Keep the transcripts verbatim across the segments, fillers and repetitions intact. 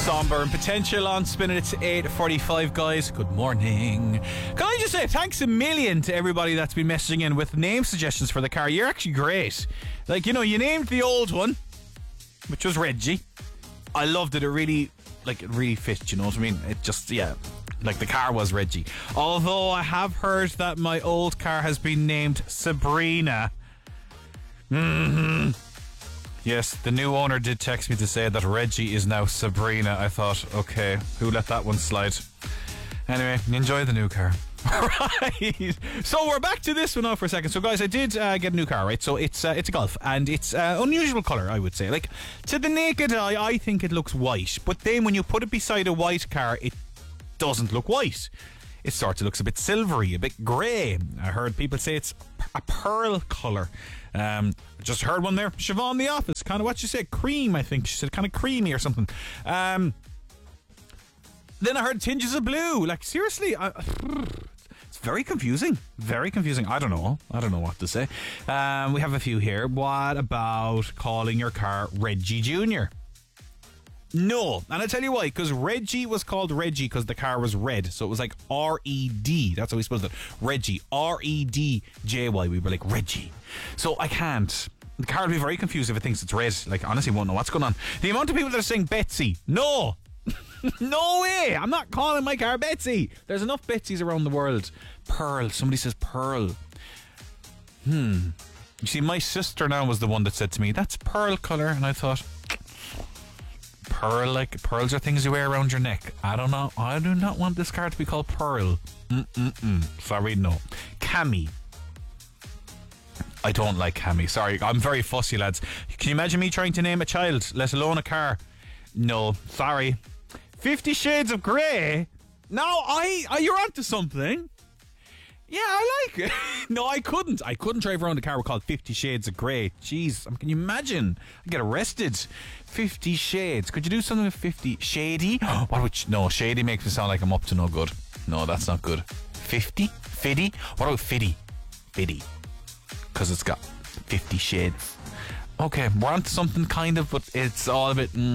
Somber and Potential on Spinning. It's eight forty-five, guys. Good morning. Can I just say thanks a million to everybody that's been messaging in with name suggestions for the car. You're actually great. Like, you know, you named the old one, which was Reggie. I loved it. It really, like, it really fit, you know what I mean? It just, yeah, like the car was Reggie. Although I have heard that my old car has been named Sabrina. Mm-hmm. Yes, the new owner did text me to say that Reggie is now Sabrina. I thought, okay, who let that one slide? Anyway, enjoy the new car. Right. So we're back to this one now for a second. So guys, I did uh, get a new car, right? So it's uh, it's a Golf, and it's uh, unusual colour, I would say. Like, to the naked eye, I think it looks white, but then when you put it beside a white car, it doesn't look white. It sort of looks a bit silvery, a bit grey. I heard people say it's a pearl colour. Um, just heard one there, Siobhan The Office, kind of what she said, cream, I think she said, kind of creamy or something. Um, then I heard tinges of blue. Like, seriously, I, it's very confusing, very confusing. I don't know, I don't know what to say. Um, we have a few here. What about calling your car Reggie Junior? No, and I'll tell you why. Because Reggie was called Reggie because the car was red, so it was like R E D. That's how we spelled it. Reggie, R E D J Y. We were like Reggie. So I can't. The car will be very confused if it thinks it's red. Like, honestly, won't know what's going on. The amount of people that are saying Betsy, no, no way. I'm not calling my car Betsy. There's enough Betsy's around the world. Pearl. Somebody says Pearl. Hmm. You see, my sister now was the one that said to me, "That's pearl colour," and I thought, pearl, like, pearls are things you wear around your neck. I don't know. I do not want this car to be called Pearl. Mm-mm-mm. Sorry, no. Cammy. I don't like Cammy. Sorry, I'm very fussy, lads. Can you imagine me trying to name a child, let alone a car? No, sorry. Fifty Shades of Grey? No, I, I you're onto something. Yeah, I like it. No, I couldn't. I couldn't drive around a car called Fifty Shades of Grey. Jeez, can you imagine? I'd get arrested. Fifty Shades. Could you do something with Fifty? Shady? What would you, no, Shady makes me sound like I'm up to no good. No, that's not good. Fifty? Fiddy? What about Fiddy? Fiddy. Because it's got Fifty Shades. Okay, we're onto something kind of, but it's all a bit... Mm.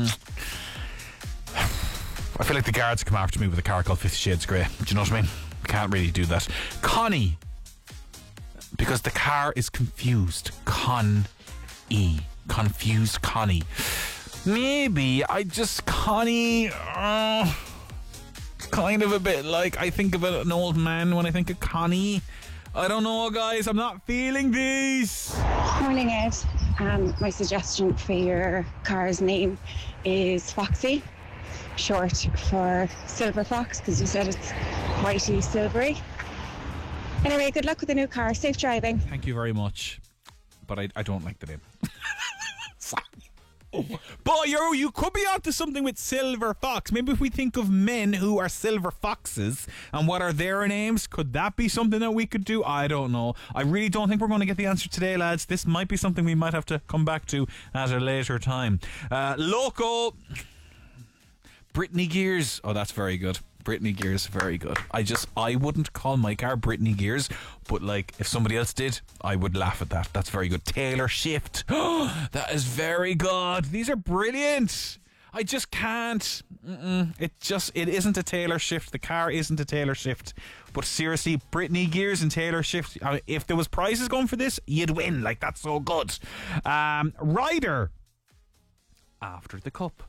I feel like the guards come after me with a car called Fifty Shades of Grey. Do you know what I mean? Can't really do that. Connie, because the car is confused. Con-E. Confused Connie. Maybe I just Connie uh, kind of a bit like I think of an old man when I think of Connie. I don't know, guys, I'm not feeling these. Morning, Ed. Um, my suggestion for your car's name is Foxy, short for Silver Fox, because you said it's whitey silvery. Anyway, good luck with the new car. Safe driving. Thank you very much. But I, I don't like the name. Sorry. But you you could be onto something with Silver Fox. Maybe if we think of men who are silver foxes and what are their names, could that be something that we could do? I don't know. I really don't think we're going to get the answer today, lads. This might be something we might have to come back to at a later time. Uh, local... Brittany Gears. Oh, that's very good. Brittany Gears, very good. I just, I wouldn't call my car Brittany Gears, but like, if somebody else did, I would laugh at that. That's very good. Taylor Shift. Oh, that is very good. These are brilliant. I just can't. Mm-mm. It just, it isn't a Taylor Shift. The car isn't a Taylor Shift. But seriously, Brittany Gears and Taylor Shift, I mean, if there was prizes going for this, you'd win. Like, that's so good. Um, Ryder. After the Cup.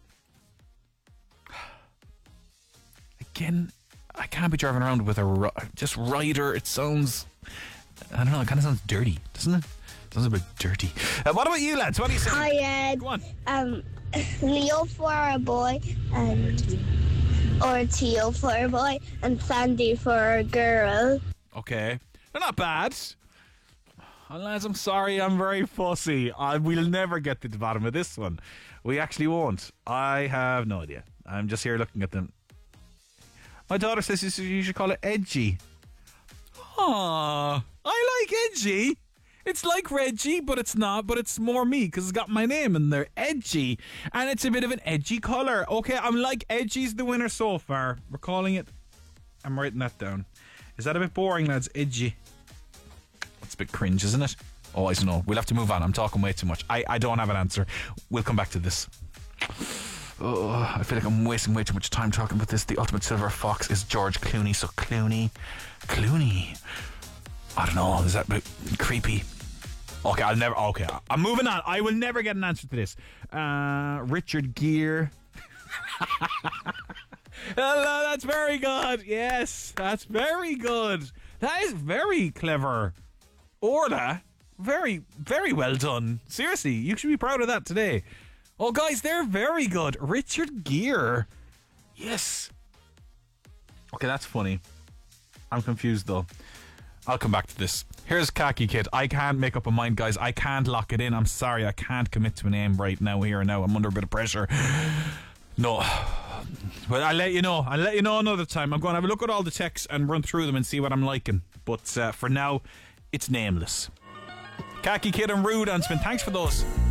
Again, I can't be driving around with a just Ryder. It sounds, I don't know, it kind of sounds dirty, doesn't it? It sounds a bit dirty. Uh, what about you, lads? What do you say? Hi, Ed. Go on. Um, Leo for a boy, and or Teal for a boy, and Sandy for a girl. Okay, they're not bad. Oh, lads, I'm sorry, I'm very fussy. I will never get to the bottom of this one. We actually won't. I have no idea. I'm just here looking at them. My daughter says you should call it Edgy. Aww, I like Edgy. It's like Reggie, but it's not, but it's more me because it's got my name in there. Edgy. And it's a bit of an edgy colour. Okay, I'm like Edgy's the winner so far. We're calling it... I'm writing that down. Is that a bit boring, lads? Edgy. That's a bit cringe, isn't it? Oh, I don't know. We'll have to move on. I'm talking way too much. I, I don't have an answer. We'll come back to this. Oh, I feel like I'm wasting way too much time talking about this. The ultimate silver fox is George Clooney. So Clooney, Clooney. I don't know. Is that a bit creepy? Okay, I'll never. Okay, I'm moving on. I will never get an answer to this. Uh, Richard Gere. Hello, that's very good. Yes, that's very good. That is very clever. Orla, very, very well done. Seriously, you should be proud of that today. Oh, guys, they're very good. Richard Gere. Yes. Okay, that's funny. I'm confused, though. I'll come back to this. Here's Khaki Kid. I can't make up a mind, guys. I can't lock it in. I'm sorry. I can't commit to a name right now, here and now. I'm under a bit of pressure. No. But I'll let you know. I'll let you know another time. I'm going to have a look at all the texts and run through them and see what I'm liking. But uh, for now, it's nameless. Khaki Kid and Rude on Spin. Thanks for those.